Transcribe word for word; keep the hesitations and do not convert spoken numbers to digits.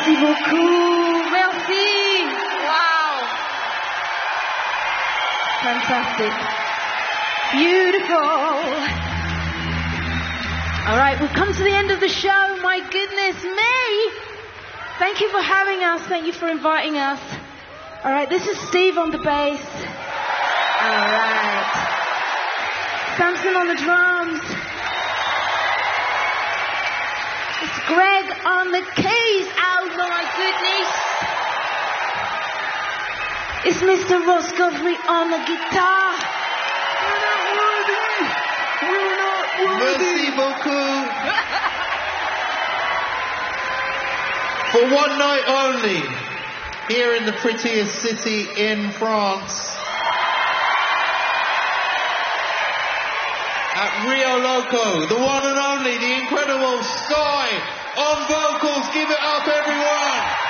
Merci beaucoup. Merci. Wow. Fantastic. Beautiful. All right, we've come to the end of the show. My goodness me. Thank you for having us. Thank you for inviting us. All right, this is Steve on the bass. All right. Samson on the drums. It's Greg on the keys. Oh my goodness. It's Mister Ross Godfrey on the guitar. We're not worthy. We're not worthy. Merci beaucoup. For one night only, here in the prettiest city in France, at Rio Loco, the one and only, the incredible Sky on vocals. Give it up, everyone.